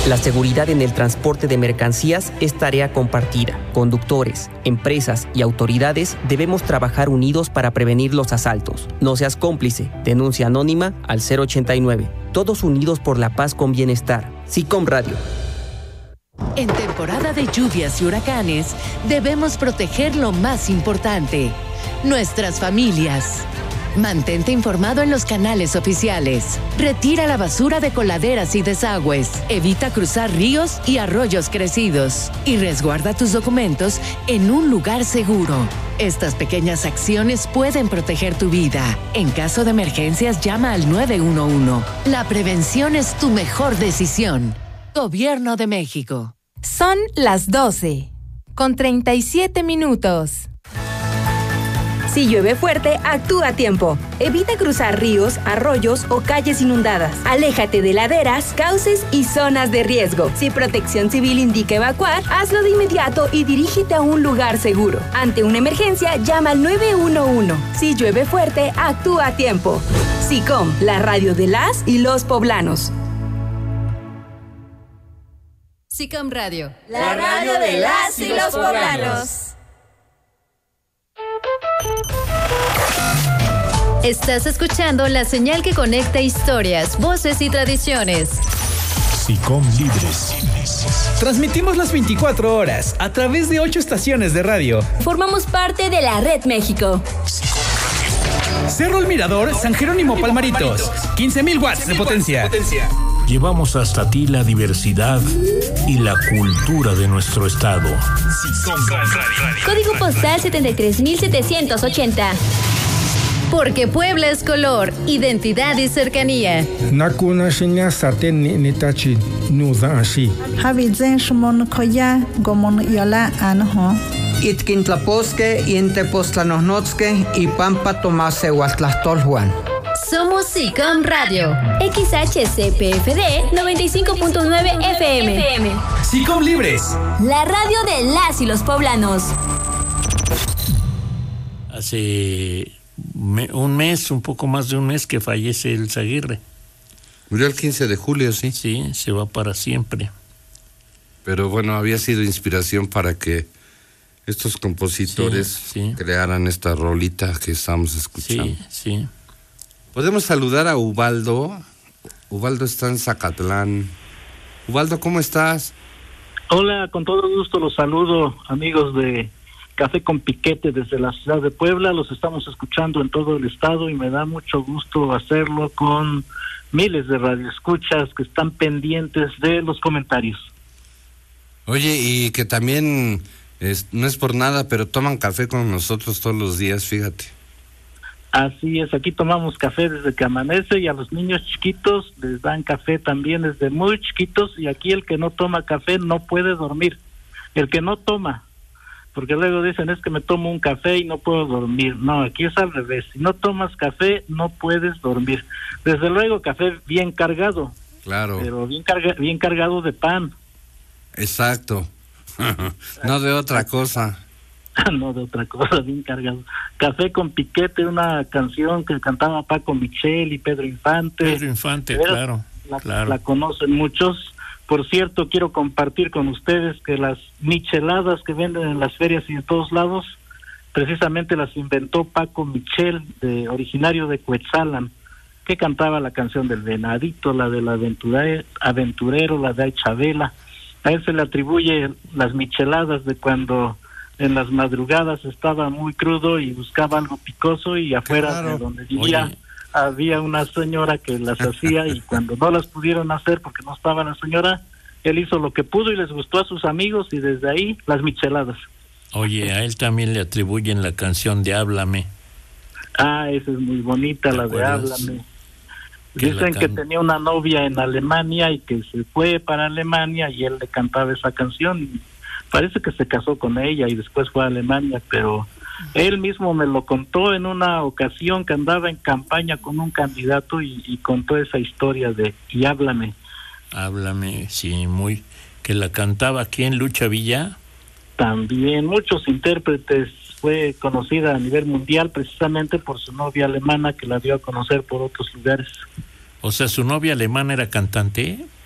La seguridad en el transporte de mercancías es tarea compartida. Conductores, empresas y autoridades debemos trabajar unidos para prevenir los asaltos. No seas cómplice. Denuncia anónima al 089. Todos unidos por la paz con bienestar. SICOM Radio. En temporada de lluvias y huracanes, debemos proteger lo más importante: nuestras familias. Mantente informado en los canales oficiales. Retira la basura de coladeras y desagües. Evita cruzar ríos y arroyos crecidos. Y resguarda tus documentos en un lugar seguro. Estas pequeñas acciones pueden proteger tu vida. En caso de emergencias, llama al 911. La prevención es tu mejor decisión. Gobierno de México. Son las 12:37. Si llueve fuerte, actúa a tiempo. Evita cruzar ríos, arroyos o calles inundadas. Aléjate de laderas, cauces y zonas de riesgo. Si Protección Civil indica evacuar, hazlo de inmediato y dirígete a un lugar seguro. Ante una emergencia, llama al 911. Si llueve fuerte, actúa a tiempo. SICOM, la radio de las y los poblanos. SICOM Radio, la radio de las y los poblanos. Estás escuchando la señal que conecta historias, voces y tradiciones. SICOM Libres. Transmitimos las 24 horas a través de 8 estaciones de radio. Formamos parte de la Red México. Cerro El Mirador, San Jerónimo Palmaritos. 15,000 watts de potencia. Llevamos hasta ti la diversidad y la cultura de nuestro estado. Código postal 73,780. Porque Puebla es color, identidad y cercanía. Nakuna shinya saten nitachi nuza ashi. Habizen shmon koya gomon yola anho. Itkintlaposque y Entepoztlanohnotske y Pampa Tomase Huatlastolhuan. Somos SICOM Radio. XHCPFD 95.9 FM. SICOM Libres. La radio de las y los poblanos. Hace un mes, un poco más de un mes que fallece el Aguirre. Murió el 15 de julio, ¿sí? Sí, se va para siempre. Pero bueno, había sido inspiración para que estos compositores crearan esta rolita que estamos escuchando. Sí. Podemos saludar a Ubaldo. Ubaldo está en Zacatlán. Ubaldo, ¿cómo estás? Hola, con todo gusto los saludo, amigos de Café con Piquete desde la ciudad de Puebla. Los estamos escuchando en todo el estado y me da mucho gusto hacerlo con miles de radioescuchas que están pendientes de los comentarios. Oye, y que también, no es por nada, pero toman café con nosotros todos los días, fíjate. Así es, aquí tomamos café desde que amanece y a los niños chiquitos les dan café también desde muy chiquitos, y aquí el que no toma café no puede dormir. El que no toma, porque luego dicen es que me tomo un café y no puedo dormir. No, aquí es al revés. Si no tomas café no puedes dormir. Desde luego café bien cargado. Claro. Pero bien cargado de pan. Exacto. No de otra cosa. No de otra cosa, bien cargado. Café con Piquete, una canción que cantaba Paco Michel y Pedro Infante. Pedro Infante, claro. La conocen muchos. Por cierto, quiero compartir con ustedes que las micheladas que venden en las ferias y en todos lados, precisamente las inventó Paco Michel, originario de Cuetzalan, que cantaba la canción del Venadito, la del aventurero, la de Chabela. A él se le atribuye las micheladas de cuando en las madrugadas estaba muy crudo y buscaba algo picoso, y afuera de donde vivía había una señora que las hacía, y cuando no las pudieron hacer porque no estaba la señora, él hizo lo que pudo y les gustó a sus amigos, y desde ahí las micheladas. Oye, a él también le atribuyen la canción de Háblame. Esa es muy bonita, la de Háblame. Dicen que tenía una novia en Alemania y que se fue para Alemania y él le cantaba esa canción. Parece que se casó con ella y después fue a Alemania, pero él mismo me lo contó en una ocasión que andaba en campaña con un candidato y contó esa historia de Y Háblame. Háblame, sí, que la cantaba ¿quién? Lucha Villa. También muchos intérpretes. Fue conocida a nivel mundial precisamente por su novia alemana, que la dio a conocer por otros lugares. O sea, ¿su novia alemana era cantante?